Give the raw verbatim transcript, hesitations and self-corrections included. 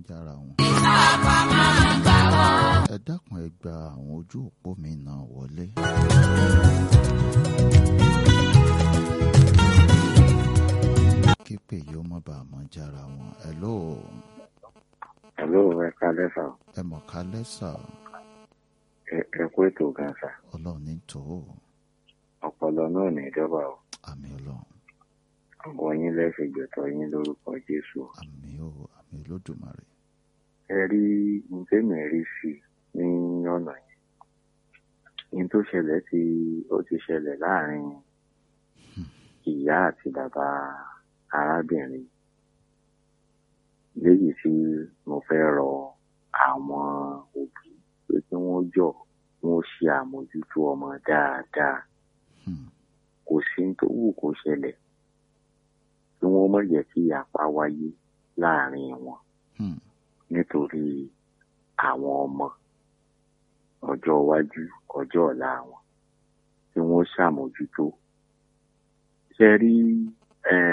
jára wọn. Ẹ dákun ẹ gba àwọn ojú òpó mi náà wọlé. Kípè yóò má bàa mọ́ jára wọn. Hello. Hello, ẹ kálẹ́ sà. Ẹ mọ̀ kálẹ́ sà. Ẹ kú ètò gan sà. Ọlọ́run ní tó. Ọpọlọ náà ní ìjọba o. Àmín Ọlọ́run. Ọgbọ́n yín lẹ́sẹ̀ gbẹ̀tọ̀ yín lórúkọ Jésù. Àmín o, àmín Olódùmarè. Ẹ rí ntẹ́mi rí sí ní ọ̀nà yẹn. Ní tó ṣẹlẹ̀ tí ó ti ṣẹlẹ̀ láàrin ìyá àti bàbá arábìnrin. Léyìí tí mo fẹ́ rọ àwọn òbí pé kí wọ́n jọ wọ́n ṣe àmójútó ọmọ dáadáa. Kò sí tó wù kó ṣẹlẹ̀ kí wọ́n má jẹ́ kí apá wáyé láàrin wọn nítorí àwọn ọmọ ọjọ́ iwájú ọjọ́ ọ̀la wọn tí wọ́n ṣàmójútó. Ṣé rí